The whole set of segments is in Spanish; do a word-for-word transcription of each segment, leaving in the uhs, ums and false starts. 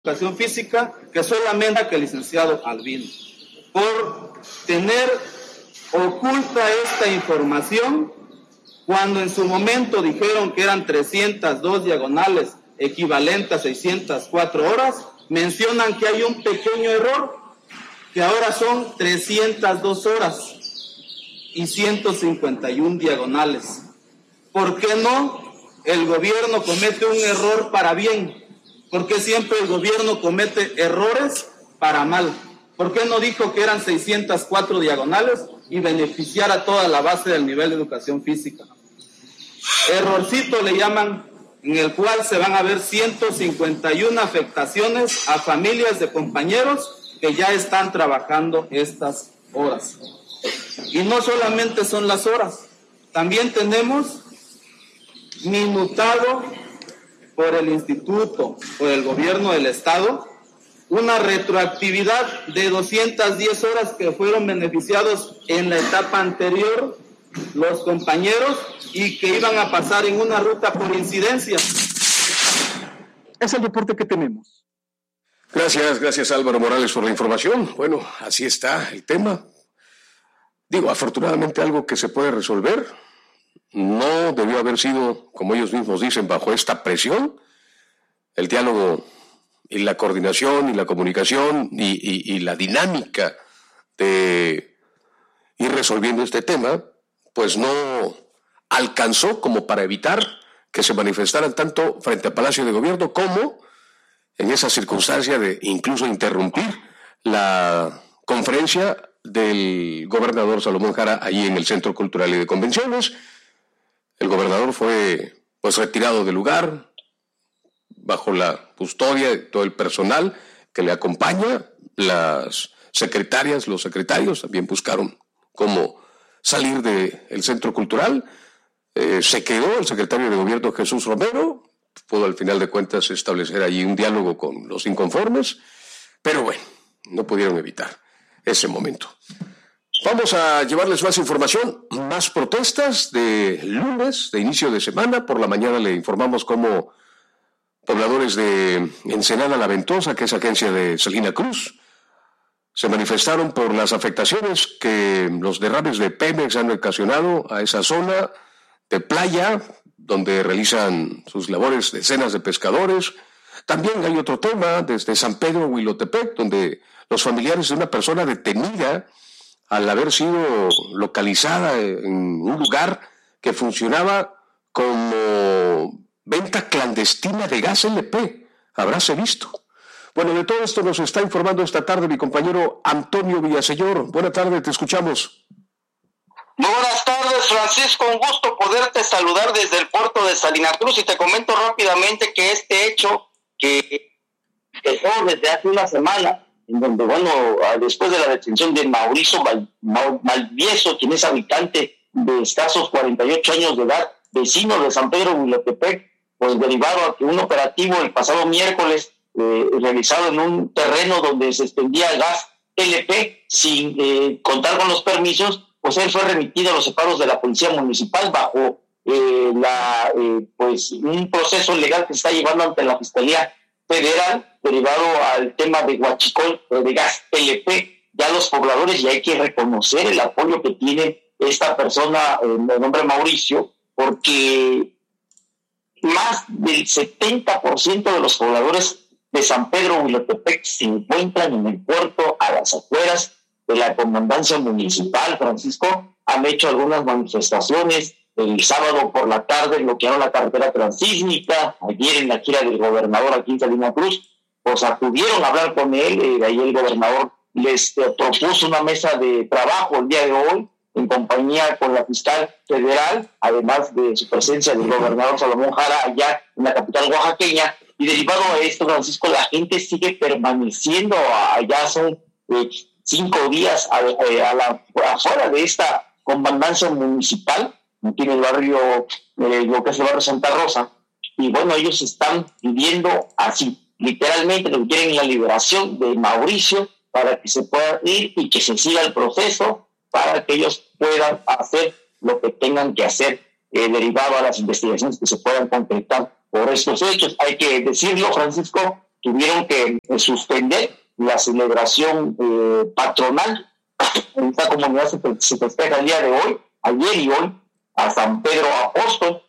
Educación Física que solamente que el licenciado Albino, por tener oculta esta información cuando en su momento dijeron que eran trescientas dos diagonales equivalentes a seiscientas cuatro horas, mencionan que hay un pequeño error, que ahora son trescientas dos horas y ciento cincuenta y una diagonales. ¿Por qué no el gobierno comete un error para bien? ¿Por qué siempre el gobierno comete errores para mal? ¿Por qué no dijo que eran seiscientas cuatro diagonales y beneficiar a toda la base del nivel de educación física? Errorcito le llaman, en el cual se van a ver ciento cincuenta y una afectaciones a familias de compañeros que ya están trabajando estas horas. Y no solamente son las horas, también tenemos minutado por el instituto, por el gobierno del estado, una retroactividad de doscientas diez horas que fueron beneficiados en la etapa anterior los compañeros y que iban a pasar en una ruta por incidencia. Es el reporte que tenemos. Gracias, gracias Álvaro Morales por la información. Bueno, así está el tema. Digo, afortunadamente algo que se puede resolver. No debió haber sido, como ellos mismos dicen, bajo esta presión. El diálogo y la coordinación y la comunicación y, y, y la dinámica de ir resolviendo este tema, pues no alcanzó como para evitar que se manifestaran tanto frente al Palacio de Gobierno como en esa circunstancia de incluso interrumpir la conferencia del gobernador Salomón Jara allí en el Centro Cultural y de Convenciones. El gobernador fue pues retirado del lugar bajo la custodia de todo el personal que le acompaña. Las secretarias, los secretarios también buscaron cómo salir del Centro Cultural. Eh, se quedó el secretario de Gobierno Jesús Romero, pudo al final de cuentas establecer allí un diálogo con los inconformes, pero bueno, no pudieron evitar ese momento. Vamos a llevarles más información, más protestas de lunes, de inicio de semana. Por la mañana le informamos cómo pobladores de Ensenada La Ventosa, que es agencia de Salina Cruz, se manifestaron por las afectaciones que los derrames de Pemex han ocasionado a esa zona de playa, donde realizan sus labores decenas de pescadores. También hay otro tema desde San Pedro Huilotepec, donde los familiares de una persona detenida al haber sido localizada en un lugar que funcionaba como venta clandestina de gas L P. Habráse visto. Bueno, de todo esto nos está informando esta tarde mi compañero Antonio Villaseñor. Buenas tardes, te escuchamos. Muy buenas tardes, Francisco. Un gusto poderte saludar desde el puerto de Salina Cruz y te comento rápidamente que este hecho que empezó desde hace una semana, en donde, bueno, después de la detención de Mauricio Mal, Mal, Malvieso, quien es habitante de escasos cuarenta y ocho años de edad, vecino de San Pedro Huilotepec, pues derivado a que un operativo el pasado miércoles eh, realizado en un terreno donde se extendía gas L P sin eh, contar con los permisos, pues él fue remitido a los separos de la Policía Municipal bajo eh, la eh, pues un proceso legal que se está llevando ante la Fiscalía Federal derivado al tema de huachicol de gas L P. Ya los pobladores, y hay que reconocer el apoyo que tiene esta persona, eh, de nombre Mauricio, porque más del setenta por ciento de los pobladores de San Pedro Huilotepec se encuentran en el puerto a las afueras de la comandancia municipal. Francisco, han hecho algunas manifestaciones. El sábado por la tarde bloquearon la carretera transísmica. Ayer en la gira del gobernador aquí en Salina Cruz, pues acudieron a hablar con él. Eh, ahí el gobernador les eh, propuso una mesa de trabajo el día de hoy en compañía con la fiscal federal, además de su presencia del gobernador Salomón Jara allá en la capital oaxaqueña. Y derivado a esto, Francisco, la gente sigue permaneciendo allá. Son eh, cinco días a, a la, afuera de esta comandancia municipal, aquí en el barrio, eh, lo que es el barrio Santa Rosa. Y bueno, ellos están pidiendo así, literalmente, lo que quieren la liberación de Mauricio para que se pueda ir y que se siga el proceso para que ellos puedan hacer lo que tengan que hacer eh, derivado a las investigaciones que se puedan concretar por estos hechos. Hay que decirlo, Francisco, tuvieron que suspender la celebración eh, patronal. Esta comunidad se, se festeja el día de hoy, ayer y hoy, a San Pedro Apóstol,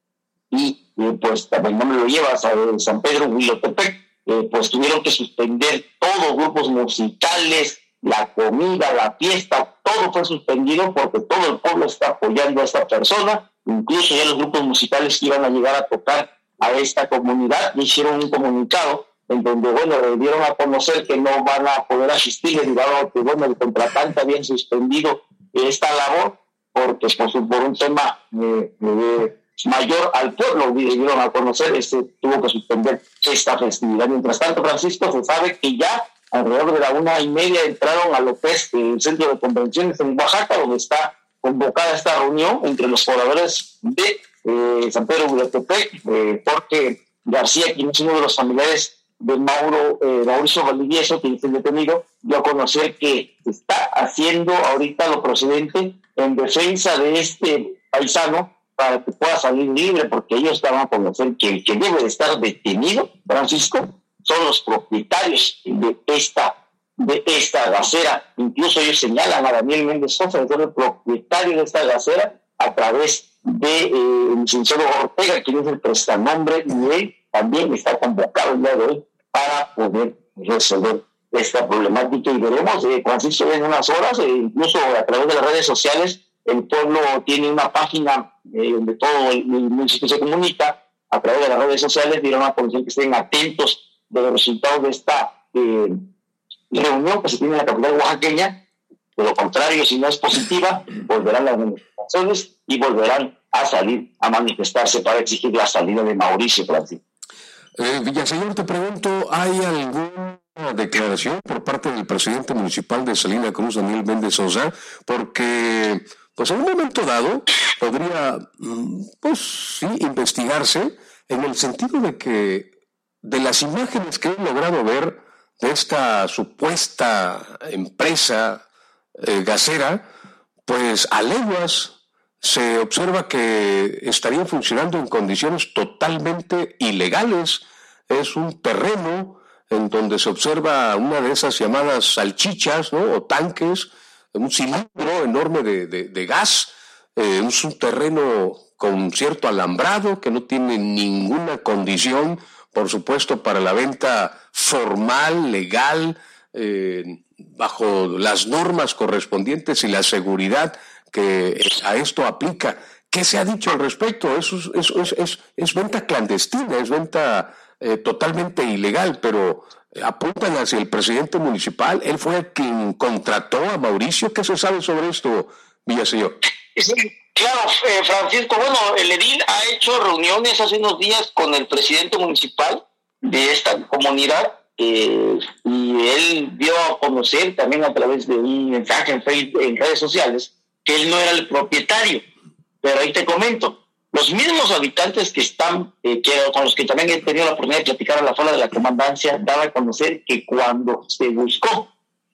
y eh, pues también no me lo llevas a San Pedro Huilotepec, eh, pues tuvieron que suspender todos grupos musicales, la comida, la fiesta, todo fue suspendido porque todo el pueblo está apoyando a esta persona. Incluso ya los grupos musicales que iban a llegar a tocar a esta comunidad hicieron un comunicado en donde, bueno, le dieron a conocer que no van a poder asistir, dado que, bueno, el contratante habían suspendido esta labor porque pues, por un tema eh, eh, mayor al pueblo, dieron a conocer, este tuvo que suspender esta festividad. Mientras tanto, Francisco, se sabe que ya alrededor de la una y media entraron a lo que es el centro de convenciones en Oaxaca, donde está convocada esta reunión entre los pobladores de eh, San Pedro Huilotepec. eh, Jorge García, quien es uno de los familiares de Mauro, eh, Mauricio Valdivieso, quien está detenido, dio a conocer que se está haciendo ahorita lo procedente en defensa de este paisano para que pueda salir libre, porque ellos estaban a conocer que el que debe de estar detenido, Francisco, son los propietarios de esta de esta gasera. Incluso ellos señalan a Daniel Méndez Sosa, que es el propietario de esta gasera, a través de eh, el licenciado Ortega, quien es el prestanombre, y él también está convocado el día de hoy para poder resolver esta problemática. Y veremos, eh, Francisco, en unas horas, eh, incluso a través de las redes sociales, el pueblo tiene una página eh, donde todo el, el municipio se comunica. A través de las redes sociales dieron a conocer que estén atentos de los resultados de esta eh, reunión que se tiene en la capital oaxaqueña. De lo contrario, si no es positiva, volverán las manifestaciones y volverán a salir a manifestarse para exigir la salida de Mauricio Francisco. Eh, Villaseñor, te pregunto, ¿hay alguna declaración por parte del presidente municipal de Salina Cruz, Daniel Méndez Sosa? Porque, pues en un momento dado, podría, pues sí, investigarse en el sentido de que de las imágenes que he logrado ver de esta supuesta empresa eh, gasera, pues a leguas se observa que estarían funcionando en condiciones totalmente ilegales. Es un terreno en donde se observa una de esas llamadas salchichas, ¿no?, o tanques, un cilindro enorme de, de, de gas. Eh, es un terreno con cierto alambrado que no tiene ninguna condición, por supuesto, para la venta formal, legal, eh, bajo las normas correspondientes y la seguridad que a esto aplica. ¿Qué se ha dicho al respecto? Eso es, eso es, es, es venta clandestina, es venta eh, totalmente ilegal, pero apuntan hacia el presidente municipal. Él fue quien contrató a Mauricio. ¿Qué se sabe sobre esto, Villaseñor? Sí, claro, eh, Francisco. Bueno, el edil ha hecho reuniones hace unos días con el presidente municipal de esta comunidad, eh, y él dio a conocer también a través de un mensaje en Facebook, en redes sociales, que él no era el propietario. Pero ahí te comento, los mismos habitantes que están, eh, que, con los que también he tenido la oportunidad de platicar a la sala de la comandancia, daban a conocer que cuando se buscó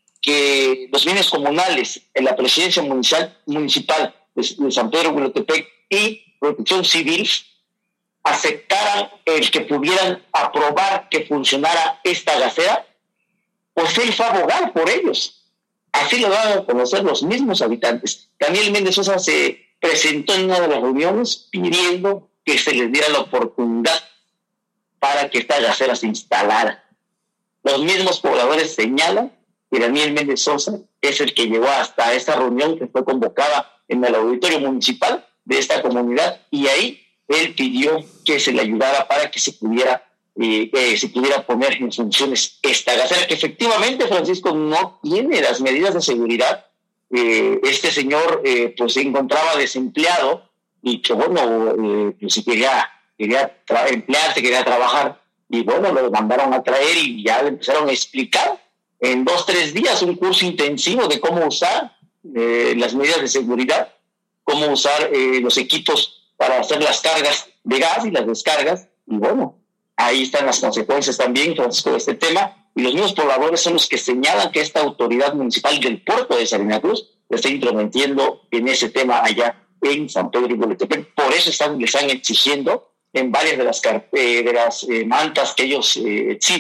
que los bienes comunales en la presidencia municipal, municipal de, de San Pedro Huilotepec y Protección Civil aceptaran el que pudieran aprobar que funcionara esta gasera, pues él fue a abogar por ellos. Así lo van a conocer los mismos habitantes. Daniel Méndez Sosa se presentó en una de las reuniones pidiendo que se les diera la oportunidad para que esta gasera se instalara. Los mismos pobladores señalan que Daniel Méndez Sosa es el que llegó hasta esta reunión que fue convocada en el auditorio municipal de esta comunidad, y ahí él pidió que se le ayudara para que se pudiera eh, eh, se pudiera poner en funciones esta gasera, que efectivamente, Francisco, no tiene las medidas de seguridad. Eh, este señor eh, pues se encontraba desempleado y que bueno, eh, pues si quería, quería tra- emplearse, quería trabajar, y bueno, lo mandaron a traer y ya le empezaron a explicar en dos, tres días un curso intensivo de cómo usar eh, las medidas de seguridad, cómo usar eh, los equipos para hacer las cargas de gas y las descargas, y bueno, ahí están las consecuencias también, Francisco, de este tema. Y los mismos pobladores son los que señalan que esta autoridad municipal del puerto de Salina Cruz está intrometiendo en ese tema allá en San Pedro Huilotepec. Por eso están, le están exigiendo en varias de las, eh, de las eh, mantas que ellos eh, exhiben,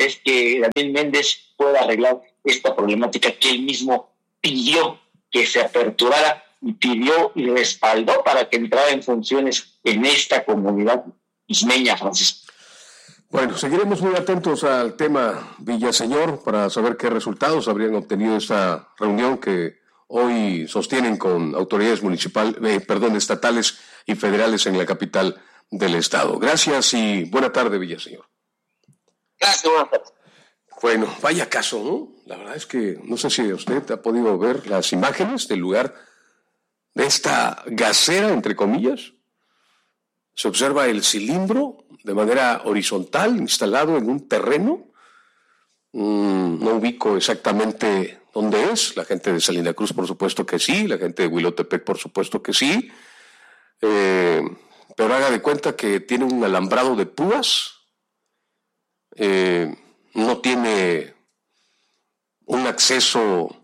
es que Daniel Méndez pueda arreglar esta problemática que él mismo pidió que se aperturara y pidió y respaldó para que entrara en funciones en esta comunidad ismeña, Francisco. Bueno, seguiremos muy atentos al tema Villaseñor para saber qué resultados habrían obtenido esta reunión que hoy sostienen con autoridades municipales, eh, perdón, estatales y federales en la capital del estado. Gracias y buena tarde, Villaseñor. Gracias, buenas tardes. Bueno, vaya caso, ¿no? La verdad es que no sé si usted ha podido ver las imágenes del lugar de esta gasera, entre comillas. Se observa el cilindro de manera horizontal, instalado en un terreno. Mm, no ubico exactamente dónde es. La gente de Salina Cruz, por supuesto que sí. La gente de Huilotepec, por supuesto que sí. Eh, pero haga de cuenta que tiene un alambrado de púas. Eh, no tiene un acceso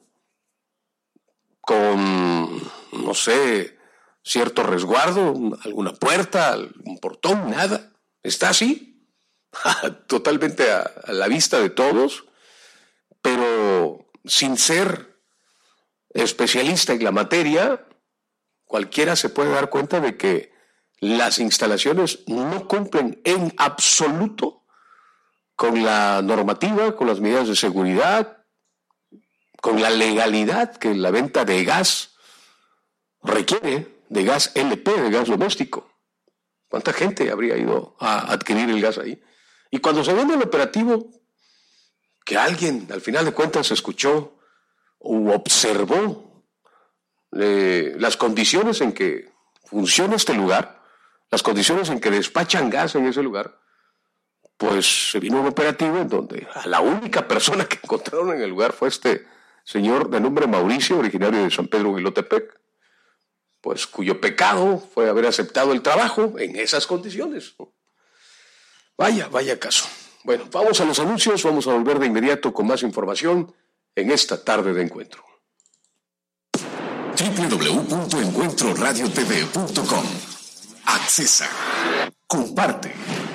con, no sé, cierto resguardo, alguna puerta, algún portón, nada. Está así, totalmente a, a la vista de todos, pero sin ser especialista en la materia, cualquiera se puede dar cuenta de que las instalaciones no cumplen en absoluto con la normativa, con las medidas de seguridad, con la legalidad que la venta de gas requiere, de gas L P, de gas doméstico. ¿Cuánta gente habría ido a adquirir el gas ahí? Y cuando se vende el operativo, que alguien al final de cuentas escuchó o observó eh, las condiciones en que funciona este lugar, las condiciones en que despachan gas en ese lugar, pues se vino un operativo en donde a la única persona que encontraron en el lugar fue este señor de nombre Mauricio, originario de San Pedro Huilotepec, pues cuyo pecado fue haber aceptado el trabajo en esas condiciones. Vaya, vaya caso. Bueno, vamos a los anuncios, vamos a volver de inmediato con más información en esta tarde de encuentro. doble u doble u doble u punto encuentro radio t v punto com. Accesa. Comparte.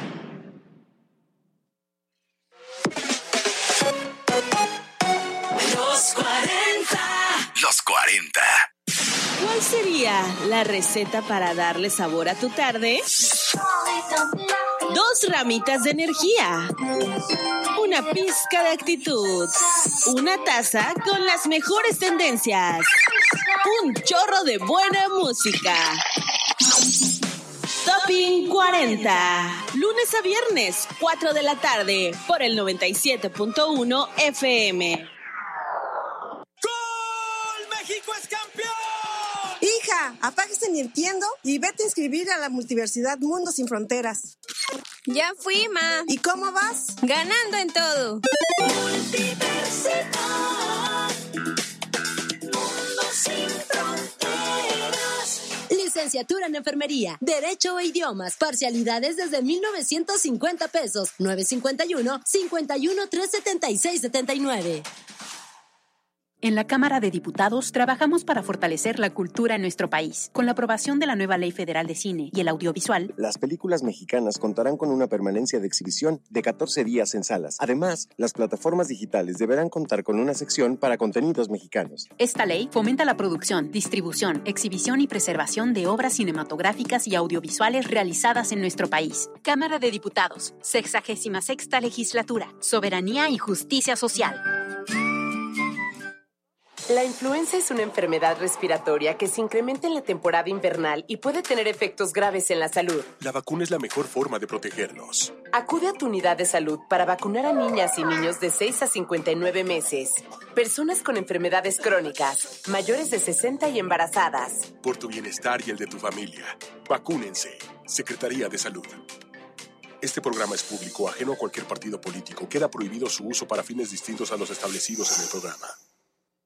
Los cuarenta. Los cuarenta. ¿Cuál sería la receta para darle sabor a tu tarde? Dos ramitas de energía, una pizca de actitud, una taza con las mejores tendencias, un chorro de buena música. Topping cuarenta, lunes a viernes, cuatro de la tarde, por el noventa y siete punto uno F M. ¡Gol! ¡México es campeón! Hija, apáguese Nintendo y vete a inscribir a la Multiversidad Mundo Sin Fronteras. Ya fui, ma. ¿Y cómo vas? Ganando en todo. Multiversidad, Mundo Sin Fronteras. Licenciatura en Enfermería, Derecho e Idiomas, parcialidades desde mil novecientos cincuenta pesos, nueve cinco uno, cinco uno, tres siete seis, siete nueve. En la Cámara de Diputados trabajamos para fortalecer la cultura en nuestro país. Con la aprobación de la nueva Ley Federal de Cine y el Audiovisual, las películas mexicanas contarán con una permanencia de exhibición de catorce días en salas. Además, las plataformas digitales deberán contar con una sección para contenidos mexicanos. Esta ley fomenta la producción, distribución, exhibición y preservación de obras cinematográficas y audiovisuales realizadas en nuestro país. Cámara de Diputados, sexagésima sexta legislatura, soberanía y justicia social. La influenza es una enfermedad respiratoria que se incrementa en la temporada invernal y puede tener efectos graves en la salud. La vacuna es la mejor forma de protegernos. Acude a tu unidad de salud para vacunar a niñas y niños de seis a cincuenta y nueve meses, personas con enfermedades crónicas, mayores de sesenta y embarazadas. Por tu bienestar y el de tu familia, vacúnense. Secretaría de Salud. Este programa es público, ajeno a cualquier partido político. Queda prohibido su uso para fines distintos a los establecidos en el programa.